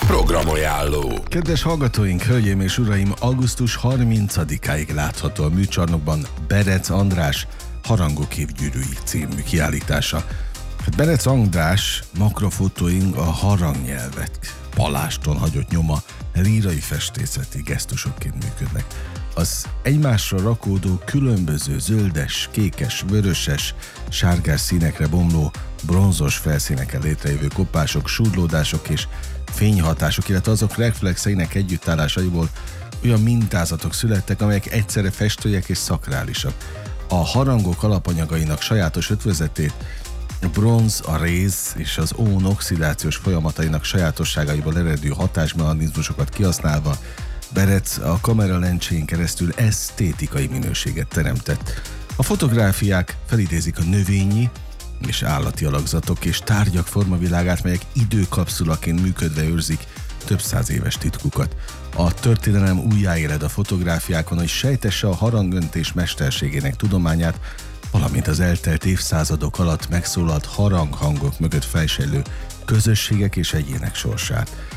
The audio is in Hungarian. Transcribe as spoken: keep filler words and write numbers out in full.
Programajánló. Kedves hallgatóink, hölgyeim és uraim, augusztus harmincadikáig látható a műcsarnokban Berec András Harangok évgyűrűi című kiállítása. Hát Berec András makrofotóink a harangnyelvet paláston hagyott nyoma lírai festészeti gesztusokként működnek. Az egymásra rakódó különböző zöldes, kékes, vöröses, sárgás színekre bomló bronzos felszíneken létrejövő kopások, súrlódások és fényhatások, illetve azok reflexeinek együttállásaiból olyan mintázatok születtek, amelyek egyszerre festőek és szakrálisak. A harangok alapanyagainak sajátos ötvözetét, a bronz, a réz és az ón oxidációs folyamatainak sajátosságaiból eredő hatásmechanizmusokat kihasználva Berec a kameralencséjén keresztül esztétikai minőséget teremtett. A fotográfiák felidézik a növényi és állati alakzatok és tárgyak formavilágát, melyek időkapszulaként működve őrzik több száz éves titkukat. A történelem újjáéled a fotográfiákon, hogy sejtesse a harangöntés mesterségének tudományát, valamint az eltelt évszázadok alatt megszólalt haranghangok mögött fejsejlő közösségek és egyének sorsát.